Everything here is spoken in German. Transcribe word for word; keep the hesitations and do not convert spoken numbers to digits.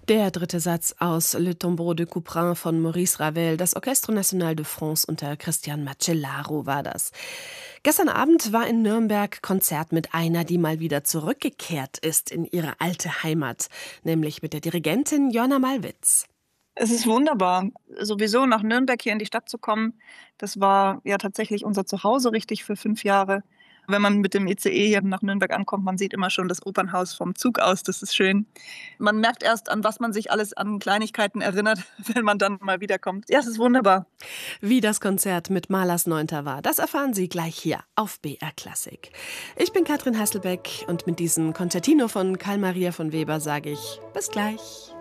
Der dritte Satz aus Le Tombeau de Couperin von Maurice Ravel, das Orchestre National de France unter Christian Macellaro war das. Gestern Abend war in Nürnberg Konzert mit einer, die mal wieder zurückgekehrt ist in ihre alte Heimat, nämlich mit der Dirigentin Jonna Malwitz. Es ist wunderbar, sowieso nach Nürnberg hier in die Stadt zu kommen. Das war ja tatsächlich unser Zuhause richtig für fünf Jahre. Wenn man mit dem I C E hier nach Nürnberg ankommt, man sieht immer schon das Opernhaus vom Zug aus, das ist schön. Man merkt erst, an was man sich alles an Kleinigkeiten erinnert, wenn man dann mal wiederkommt. Ja, es ist wunderbar. Wie das Konzert mit Mahlers Neunter war, das erfahren Sie gleich hier auf B R Klassik. Ich bin Katrin Hasselbeck und mit diesem Concertino von Carl Maria von Weber sage ich bis gleich.